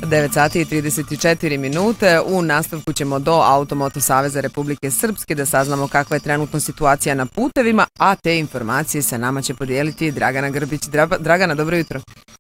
9 sati i 34 minute. U nastavku ćemo do Automoto Saveza Republike Srpske da saznamo kakva je trenutno situacija na putevima, a te informacije sa nama će podijeliti Dragana Grbić. Dragana, dobro jutro.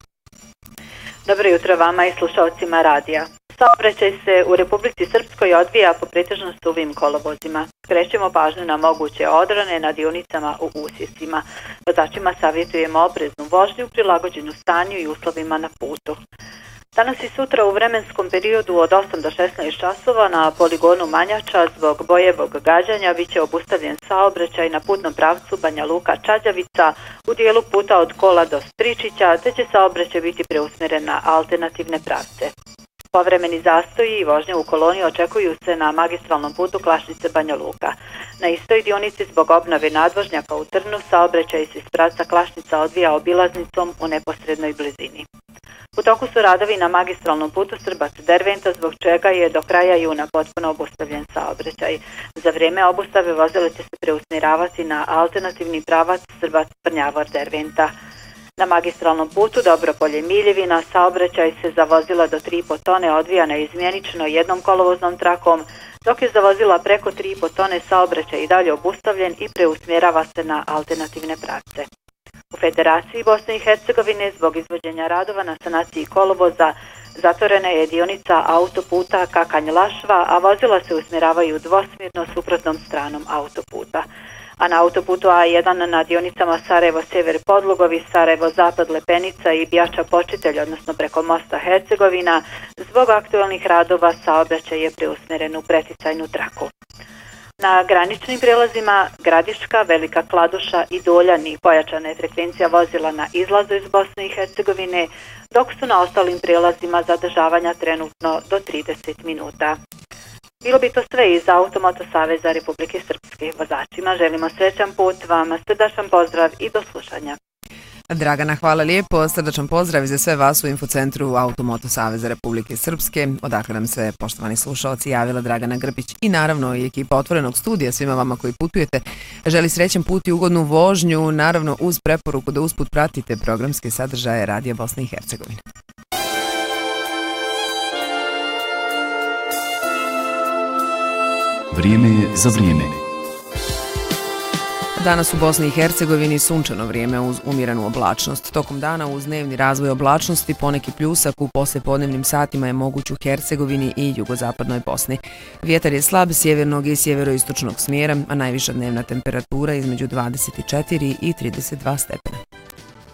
Dobro jutro vama i slušalcima radija. Saobraćaj se u Republici Srpskoj odvija po pretežno suvim kolovozima. Skrećemo pažnju na moguće odrane na dionicama u usjesima. Vozačima savjetujemo opreznu vožnju, prilagođenu stanju i uslovima na putu. Danas i sutra u vremenskom periodu od 8 do 16 časova na poligonu Manjača zbog bojevog gađanja biće obustavljen saobraćaj na putnom pravcu Banja Luka-Čađavica u dijelu puta od Kola do Stričića, te će saobraćaj biti preusmjeren na alternativne pravce. Povremeni zastoji i vožnje u koloni očekuju se na magistralnom putu Klašnice-Banja Luka. Na istoj dionici zbog obnove nadvožnjaka u Trnu saobraćaj se iz pravca Klašnica odvija obilaznicom u neposrednoj blizini. U toku su radovi na magistralnom putu Srbac-Derventa, zbog čega je do kraja juna potpuno obustavljen saobraćaj. Za vrijeme obustave vozila će se preusmjeravati na alternativni pravac Srbac-Prnjavor-Derventa. Na magistralnom putu Dobropolje-Miljevina saobraćaj se za vozila do 3,5 tone odvija neizmjenično jednom kolovoznom trakom, dok je za vozila preko 3,5 tone saobraćaj i dalje obustavljen i preusmjerava se na alternativne pravce. U Federaciji Bosne i Hercegovine zbog izvođenja radova na sanaciji kolovoza zatvorena je dionica autoputa Kakanj-Lašva, a vozila se usmjeravaju dvosmjerno suprotnom stranom autoputa. A na autoputu A1 na dionicama Sarajevo-Sjever Podlugovi, Sarajevo-Zapad Lepenica i Bjača-Počitelj, odnosno preko mosta Hercegovina, zbog aktualnih radova saobraćaj je preusmjeren u preticajnu traku. Na graničnim prijelazima Gradiška, Velika Kladuša i Doljani pojačana je frekvencija vozila na izlazu iz Bosne i Hercegovine, dok su na ostalim prijelazima zadržavanja trenutno do 30 minuta. Bilo bi to sve iz Automoto Saveza Republike Srpske. Vozačima želimo srećan put, vama srdačan pozdrav i do slušanja. Dragana, hvala lijepo. Srdačan pozdrav i za sve vas u infocentru Automoto Saveza Republike Srpske, odakle nam se, poštovani slušalci, javila Dragana Grbić i naravno i ekipa Otvorenog studija svima vama koji putujete. Želi srećan put i ugodnu vožnju, naravno uz preporuku da usput pratite programske sadržaje Radija Bosne i Hercegovine. Vrijeme je za vrijeme. Danas u Bosni i Hercegovini sunčano vrijeme uz umjerenu oblačnost. Tokom dana uz dnevni razvoj oblačnosti poneki pljusak u poslijepodnevnim satima je moguć u Hercegovini i jugozapadnoj Bosni. Vjetar je slab sjevernog i sjeveroistočnog smjera, a najviša dnevna temperatura između 24 i 32 stepena.